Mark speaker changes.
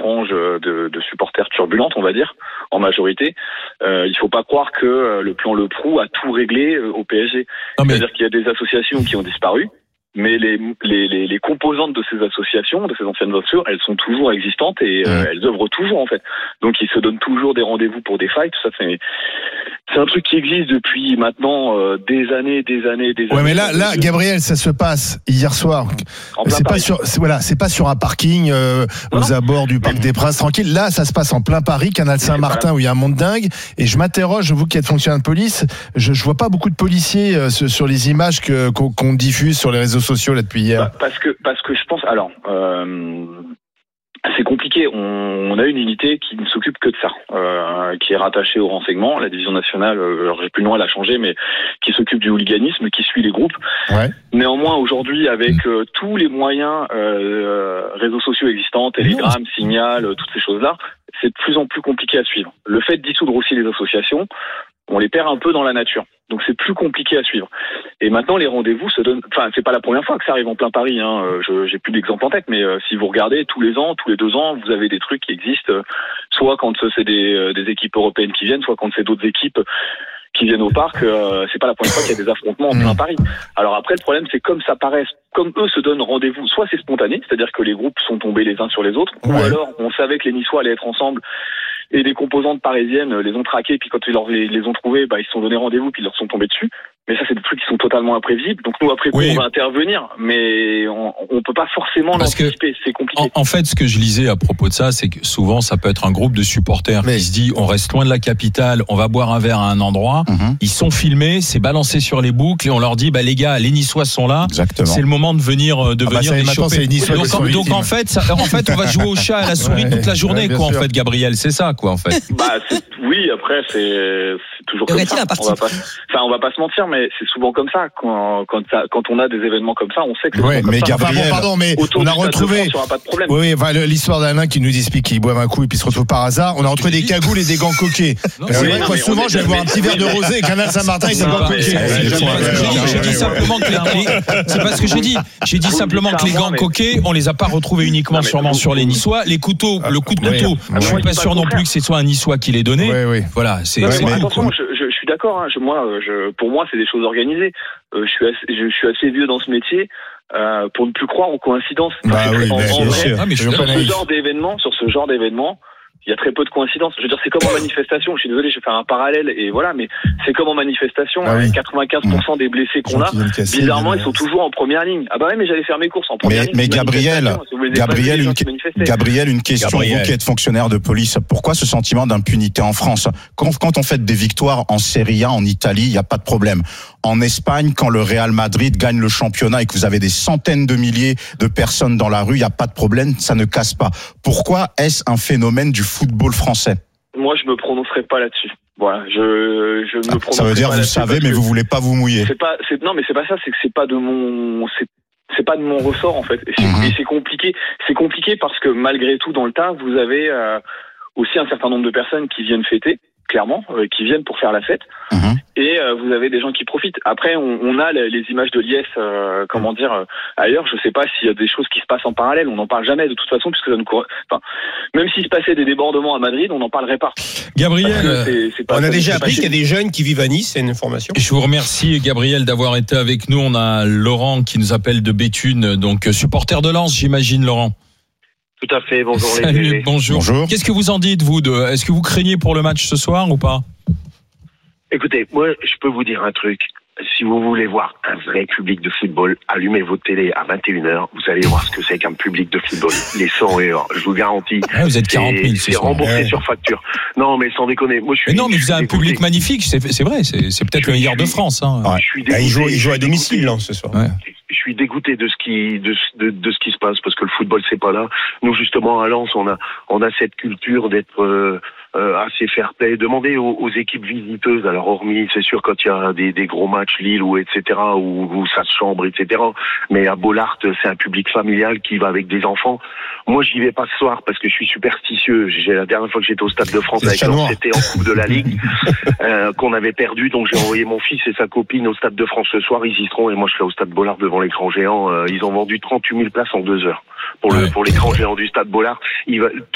Speaker 1: frange de supporters turbulentes, on va dire, en majorité. Il faut pas croire que le plan Le Prou a tout réglé au PSG. C'est-à-dire qu'il y a des associations qui ont disparu, mais les composantes de ces associations, de ces anciennes associations, elles sont toujours existantes et elles œuvrent toujours en fait. Donc ils se donnent toujours des rendez-vous pour des fights. Tout ça, c'est un truc qui existe depuis maintenant des années.
Speaker 2: Ouais, mais là, Gabriel, ça se passe hier soir. C'est pas sur un parking aux abords du Parc des Princes, tranquille. Là, ça se passe en plein Paris, Canal Saint-Martin, où il y a un monde dingue. Et je m'interroge, vous qui êtes fonctionnaire de police, je vois pas beaucoup de policiers sur les images qu'on diffuse sur les réseaux sociaux là depuis hier.
Speaker 1: Parce que je pense. Alors. C'est compliqué. On a une unité qui ne s'occupe que de ça, qui est rattachée au renseignement, la division nationale. Alors j'ai plus le nom, elle a changé, mais qui s'occupe du hooliganisme, qui suit les groupes. Ouais. Néanmoins, aujourd'hui, avec tous les moyens réseaux sociaux existants, Telegram, Signal, toutes ces choses-là, c'est de plus en plus compliqué à suivre. Le fait de dissoudre aussi les associations, on les perd un peu dans la nature. Donc c'est plus compliqué à suivre. Et maintenant les rendez-vous se donnent. Enfin, c'est pas la première fois que ça arrive en plein Paris. J'ai plus d'exemples en tête, mais si vous regardez tous les ans, tous les 2 ans, vous avez des trucs qui existent. Soit quand c'est des équipes européennes qui viennent, soit quand c'est d'autres équipes qui viennent au parc. C'est pas la première fois qu'il y a des affrontements en plein Paris. Alors après, le problème, c'est comme eux se donnent rendez-vous. Soit c'est spontané, c'est-à-dire que les groupes sont tombés les uns sur les autres, ou alors on savait que les Niçois allaient être ensemble. Et des composantes parisiennes les ont traqués, puis quand ils les ont trouvés, ils se sont donné rendez-vous, puis ils leur sont tombés dessus. Mais ça, c'est des trucs qui sont totalement imprévisibles. Donc nous, après, on va intervenir, mais on peut pas forcément l'anticiper. C'est compliqué.
Speaker 3: En fait, ce que je lisais à propos de ça, c'est que souvent, ça peut être un groupe de supporters qui se dit, on reste loin de la capitale, on va boire un verre à un endroit. Ils sont filmés, c'est balancé sur les boucles, et on leur dit, les gars, les Niçois sont là. Exactement. C'est le moment de venir les choper. Donc en fait, on va jouer au chat et à la souris toute la journée, quoi. En fait, Gabriel, c'est ça, quoi, en fait.
Speaker 1: Oui, après, c'est toujours comme ça. On va pas se mentir, mais c'est souvent comme ça. Quand on a des événements comme ça, on sait que c'est
Speaker 2: mais
Speaker 1: comme ça.
Speaker 2: Mais on a retrouvé.
Speaker 1: Oui,
Speaker 2: l'histoire d'Alain qui nous explique qu'il boit un coup et puis se retrouve par hasard. On a retrouvé des cagoules et des gants coquets. C'est vrai que souvent, je vais boire un petit verre de rosé, Canal Saint-Martin et des gants coquets.
Speaker 3: J'ai dit simplement que c'est pas ce que j'ai dit. J'ai dit simplement que les gants coquets, on les a pas retrouvés uniquement sûrement sur les Niçois. Les couteaux, le coup de couteau, je suis pas sûr non plus que ce soit un Niçois qui l'ait donné. Voilà, c'est
Speaker 1: attention, je suis d'accord. Pour moi, c'est des choses organisées. Je suis assez vieux dans ce métier pour ne plus croire aux coïncidences. Sur ce genre d'événement, il y a très peu de coïncidences. Je veux dire, c'est comme en manifestation. Je suis désolé, je vais faire un parallèle et voilà, mais c'est comme en manifestation. 95% des blessés qu'on a, bizarrement, ils sont toujours en première ligne. Mais j'allais faire mes courses en première ligne.
Speaker 4: Mais Gabriel, une question. Vous qui êtes fonctionnaire de police, pourquoi ce sentiment d'impunité en France? Quand on fait des victoires en Serie A, en Italie, il n'y a pas de problème. En Espagne, quand le Real Madrid gagne le championnat et que vous avez des centaines de milliers de personnes dans la rue, il n'y a pas de problème, ça ne casse pas. Pourquoi est-ce un phénomène du football français?
Speaker 1: Moi, je me prononcerai pas là-dessus. Voilà, je me prononcerai.
Speaker 4: Ça veut dire vous savez, mais vous voulez pas vous mouiller.
Speaker 1: Non, mais c'est pas ça. C'est que c'est pas de mon ressort en fait. Et c'est compliqué. C'est compliqué parce que malgré tout, dans le tas, vous avez aussi un certain nombre de personnes qui viennent fêter, clairement, qui viennent pour faire la fête. Et vous avez des gens qui profitent. Après, on a les images de l'IS, ailleurs. Je sais pas s'il y a des choses qui se passent en parallèle. On n'en parle jamais de toute façon, puisque ça nous même s'il se passait des débordements à Madrid, on n'en parlerait pas.
Speaker 3: Gabriel,
Speaker 5: on a déjà appris qu'il y a des jeunes qui vivent à Nice. C'est une information.
Speaker 3: Je vous remercie, Gabriel, d'avoir été avec nous. On a Laurent qui nous appelle de Béthune, donc supporter de Lens, j'imagine, Laurent.
Speaker 6: Tout à fait. Bonjour.
Speaker 3: Salut, bonjour. Qu'est-ce que vous en dites, vous, est-ce que vous craignez pour le match ce soir ou pas?
Speaker 6: Écoutez, moi, je peux vous dire un truc. Si vous voulez voir un vrai public de football, allumez votre télé à 21h, vous allez voir ce que c'est qu'un public de football. Les 100 heures, je vous garantis.
Speaker 3: Vous êtes 40 000,
Speaker 6: c'est remboursé sur facture. Non, mais sans déconner. Moi,
Speaker 3: mais vous avez un public magnifique, c'est vrai, c'est peut-être le meilleur de France.
Speaker 5: Je suis dégoûté, il joue à domicile, ce soir.
Speaker 6: Je suis dégoûté de ce qui se passe parce que le football c'est pas là. Nous justement à Lens on a cette culture d'être assez fair-play. Demandez aux équipes visiteuses. Alors hormis c'est sûr quand il y a des gros matchs Lille ou etc. où ça se chambre etc. Mais à Bollaert c'est un public familial qui va avec des enfants. Moi j'y vais pas ce soir parce que je suis superstitieux. La dernière fois que j'étais au Stade de France avec Lens c'était en Coupe de la Ligue qu'on avait perdu donc j'ai envoyé mon fils et sa copine au Stade de France ce soir. Ils y seront et moi je serai au Stade Bollaert devant l'écran géant. Ils ont vendu 38 000 places en 2 heures pour l'écran géant du Stade Bollaert.